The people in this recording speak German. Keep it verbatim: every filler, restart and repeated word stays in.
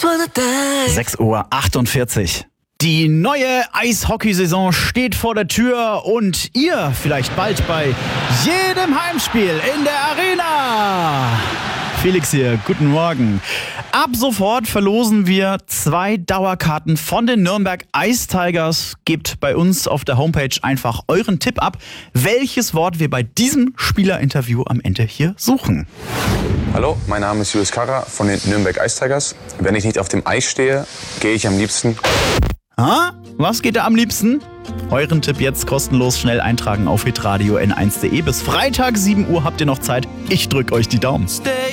sechs Uhr achtundvierzig. Die neue Eishockeysaison steht vor der Tür und ihr vielleicht bald bei jedem Heimspiel in der Arena. Felix hier, guten Morgen. Ab sofort verlosen wir zwei Dauerkarten von den Nürnberg Ice Tigers. Gebt bei uns auf der Homepage einfach euren Tipp ab, welches Wort wir bei diesem Spielerinterview am Ende hier suchen. Hallo, mein Name ist Julius Karrer von den Nürnberg Ice Tigers. Wenn ich nicht auf dem Eis stehe, gehe ich am liebsten... Ah, was geht da am liebsten? Euren Tipp jetzt kostenlos schnell eintragen auf hitradio n eins punkt de. Bis Freitag sieben Uhr habt ihr noch Zeit. Ich drück euch die Daumen.